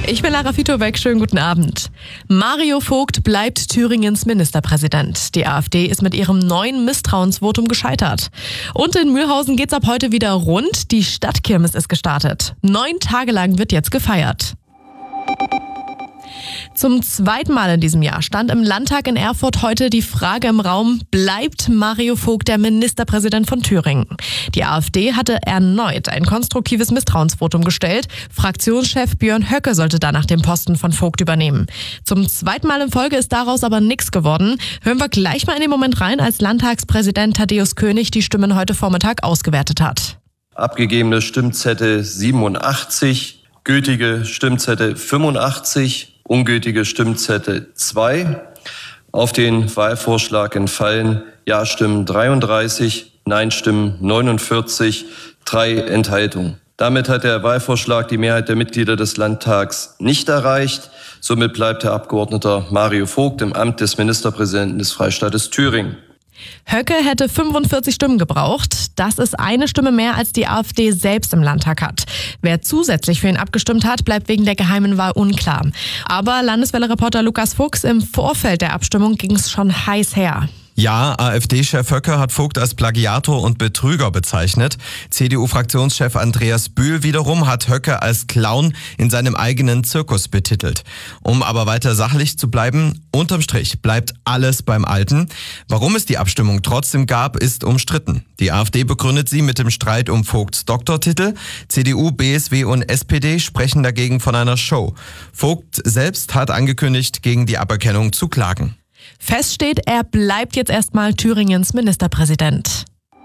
Ich bin Lara Fitobeck, schönen guten Abend. Mario Vogt bleibt Thüringens Ministerpräsident. Die AfD ist mit ihrem neuen Misstrauensvotum gescheitert. Und in Mühlhausen geht's ab heute wieder rund. Die Stadtkirmes ist gestartet. 9 Tage lang wird jetzt gefeiert. Zum zweiten Mal in diesem Jahr stand im Landtag in Erfurt heute die Frage im Raum, bleibt Mario Vogt der Ministerpräsident von Thüringen? Die AfD hatte erneut ein konstruktives Misstrauensvotum gestellt. Fraktionschef Björn Höcke sollte danach den Posten von Vogt übernehmen. Zum zweiten Mal in Folge ist daraus aber nichts geworden. Hören wir gleich mal in den Moment rein, als Landtagspräsident Thaddäus König die Stimmen heute Vormittag ausgewertet hat. Abgegebene Stimmzettel 87, gültige Stimmzettel 85. Ungültige Stimmzettel 2. Auf den Wahlvorschlag entfallen Ja-Stimmen 33, Nein-Stimmen 49, 3 Enthaltungen. Damit hat der Wahlvorschlag die Mehrheit der Mitglieder des Landtags nicht erreicht. Somit bleibt der Abgeordnete Mario Vogt im Amt des Ministerpräsidenten des Freistaates Thüringen. Höcke hätte 45 Stimmen gebraucht. Das ist eine Stimme mehr, als die AfD selbst im Landtag hat. Wer zusätzlich für ihn abgestimmt hat, bleibt wegen der geheimen Wahl unklar. Aber Landeswelle-Reporter Lukas Fuchs, im Vorfeld der Abstimmung ging es schon heiß her. Ja, AfD-Chef Höcke hat Vogt als Plagiator und Betrüger bezeichnet. CDU-Fraktionschef Andreas Bühl wiederum hat Höcke als Clown in seinem eigenen Zirkus betitelt. Um aber weiter sachlich zu bleiben, unterm Strich bleibt alles beim Alten. Warum es die Abstimmung trotzdem gab, ist umstritten. Die AfD begründet sie mit dem Streit um Vogts Doktortitel. CDU, BSW und SPD sprechen dagegen von einer Show. Vogt selbst hat angekündigt, gegen die Aberkennung zu klagen. Fest steht, er bleibt jetzt erstmal Thüringens Ministerpräsident.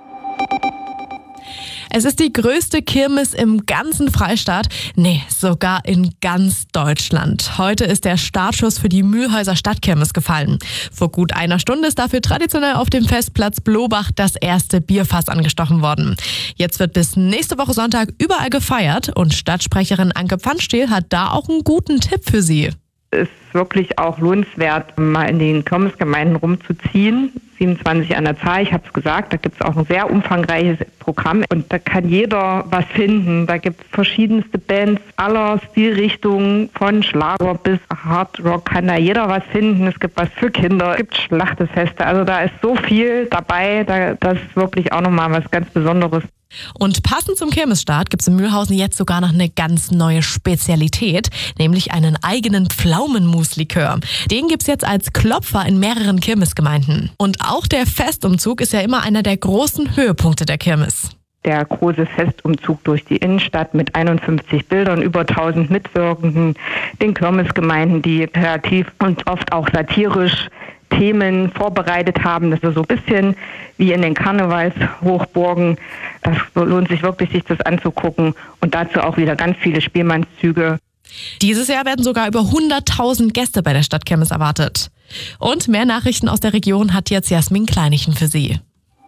Es ist die größte Kirmes im ganzen Freistaat, sogar in ganz Deutschland. Heute ist der Startschuss für die Mühlhäuser Stadtkirmes gefallen. Vor gut einer Stunde ist dafür traditionell auf dem Festplatz Blobach das erste Bierfass angestochen worden. Jetzt wird bis nächste Woche Sonntag überall gefeiert und Stadtsprecherin Anke Pfannstiel hat da auch einen guten Tipp für Sie. Es ist wirklich auch lohnenswert, mal in den Kirmesgemeinden rumzuziehen. 27 an der Zahl, ich habe es gesagt, da gibt es auch ein sehr umfangreiches Programm und da kann jeder was finden. Da gibt es verschiedenste Bands aller Stilrichtungen, von Schlager bis Hardrock kann da jeder was finden. Es gibt was für Kinder, es gibt Schlachtefeste, also da ist so viel dabei, das ist wirklich auch nochmal was ganz Besonderes. Und passend zum Kirmesstart gibt es in Mühlhausen jetzt sogar noch eine ganz neue Spezialität, nämlich einen eigenen Pflaumenmus-Likör. Den gibt's jetzt als Klopfer in mehreren Kirmesgemeinden. Und auch der Festumzug ist ja immer einer der großen Höhepunkte der Kirmes. Der große Festumzug durch die Innenstadt mit 51 Bildern, über 1000 Mitwirkenden, den Kirmesgemeinden, die kreativ und oft auch satirisch Themen vorbereitet haben. Das ist so ein bisschen wie in den Karnevalshochburgen. Das lohnt sich wirklich, sich das anzugucken. Und dazu auch wieder ganz viele Spielmannszüge. Dieses Jahr werden sogar über 100.000 Gäste bei der Stadtkirmes erwartet. Und mehr Nachrichten aus der Region hat jetzt Jasmin Kleinichen für Sie.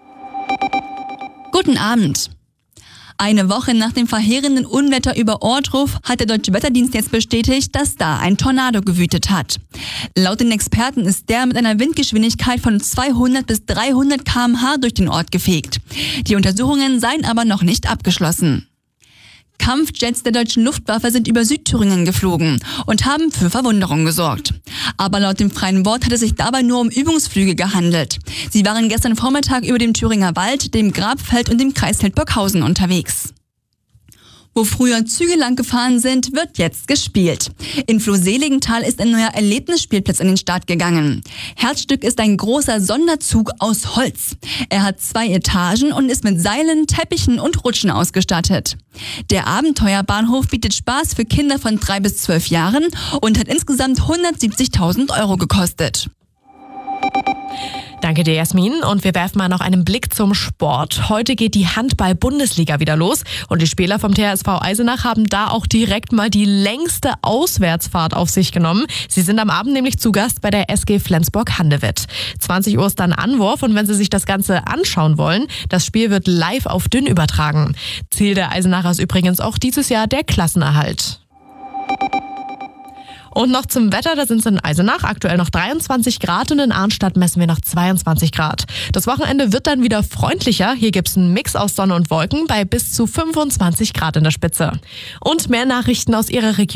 Guten Abend. Eine Woche nach dem verheerenden Unwetter über Ohrdruf hat der Deutsche Wetterdienst jetzt bestätigt, dass da ein Tornado gewütet hat. Laut den Experten ist der mit einer Windgeschwindigkeit von 200 bis 300 km/h durch den Ort gefegt. Die Untersuchungen seien aber noch nicht abgeschlossen. Kampfjets der deutschen Luftwaffe sind über Südthüringen geflogen und haben für Verwunderung gesorgt. Aber laut dem Freien Wort hat es sich dabei nur um Übungsflüge gehandelt. Sie waren gestern Vormittag über dem Thüringer Wald, dem Grabfeld und dem Kreis Hildburghausen unterwegs. Wo früher Züge lang gefahren sind, wird jetzt gespielt. In Flohseligenthal ist ein neuer Erlebnisspielplatz an den Start gegangen. Herzstück ist ein großer Sonderzug aus Holz. Er hat 2 Etagen und ist mit Seilen, Teppichen und Rutschen ausgestattet. Der Abenteuerbahnhof bietet Spaß für Kinder von 3 bis 12 Jahren und hat insgesamt 170.000 € gekostet. Danke dir, Jasmin. Und wir werfen mal noch einen Blick zum Sport. Heute geht die Handball-Bundesliga wieder los. Und die Spieler vom THSV Eisenach haben da auch direkt mal die längste Auswärtsfahrt auf sich genommen. Sie sind am Abend nämlich zu Gast bei der SG Flensburg-Handewitt. 20 Uhr ist dann Anwurf und wenn Sie sich das Ganze anschauen wollen, das Spiel wird live auf Dünn übertragen. Ziel der Eisenacher ist übrigens auch dieses Jahr der Klassenerhalt. Und noch zum Wetter, da sind es in Eisenach aktuell noch 23 Grad und in Arnstadt messen wir noch 22 Grad. Das Wochenende wird dann wieder freundlicher. Hier gibt es einen Mix aus Sonne und Wolken bei bis zu 25 Grad in der Spitze. Und mehr Nachrichten aus Ihrer Region